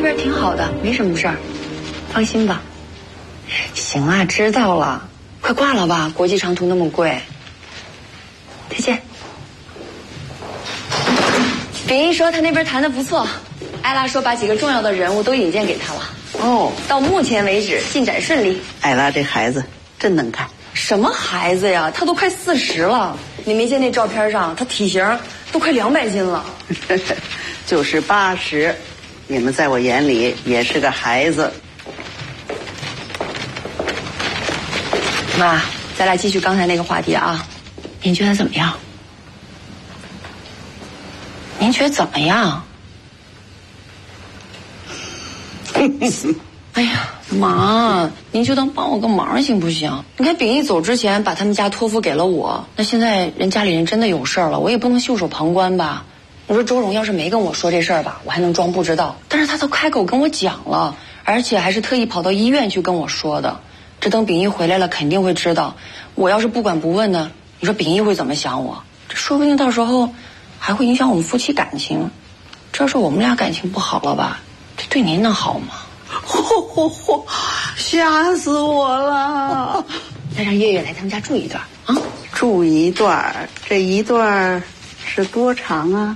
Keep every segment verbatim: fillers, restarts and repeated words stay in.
这边挺好的，没什么事儿，放心吧。行啊，知道了，快挂了吧，国际长途那么贵。再见。秉义说他那边谈的不错，艾拉说把几个重要的人物都引荐给他了。 哦， 到目前为止进展顺利。 艾拉这孩子真能干。 什么孩子呀？他都快四十了，你没见那照片上，他体型都快两百斤了。 就是八十，你们在我眼里也是个孩子。 妈，咱俩继续刚才那个话题啊，您觉得怎么样？您觉得怎么样？哎呀，妈，您就当帮我个忙行不行？你看秉义走之前把他们家托付给了我，那现在人家里人真的有事儿了，我也不能袖手旁观吧。你说周荣要是没跟我说这事儿吧，我还能装不知道，但是他都开口跟我讲了，而且还是特意跑到医院去跟我说的。这等秉义回来了肯定会知道，我要是不管不问呢，你说秉义会怎么想我？这说不定到时候还会影响我们夫妻感情。这要是我们俩感情不好了吧，这对您能好吗？ 嚯嚯嚯，吓死我了！ 再让月月来他们家住一段啊， 住一段，这一段是多长啊？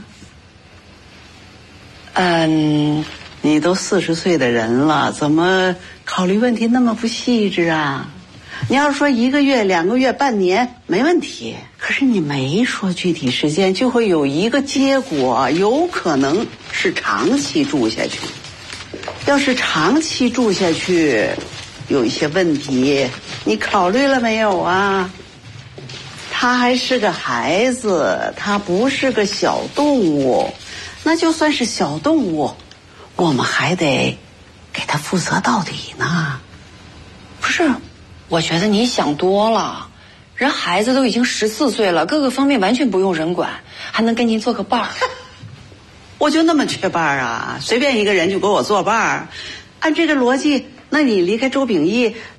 嗯， 你都四十岁的人了，怎么考虑问题那么不细致啊？你要是说一个月、两个月、半年没问题，可是你没说具体时间，就会有一个结果，有可能是长期住下去。要是长期住下去，有一些问题，你考虑了没有啊？他还是个孩子，他不是个小动物，那就算是小动物，我们还得给他负责到底呢。 不是，我觉得你想多了，人孩子都已经十四岁了，各个方面完全不用人管，还能跟您做个伴儿。 我就那么缺伴儿啊？随便一个人就给我做伴儿？按这个逻辑，那你离开周秉义